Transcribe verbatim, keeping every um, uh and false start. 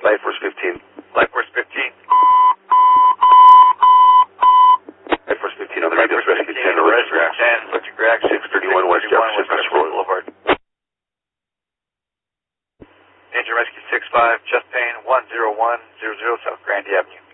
Life Force fifteen. Life Force fifteen. Life Force fifteen on the radio. Rescue ten, Rescue ten, Electric Rack, six thirty-one West Jefferson Boulevard. Engine Rescue six five, chest pain one zero one zero zero, South Grandy Avenue.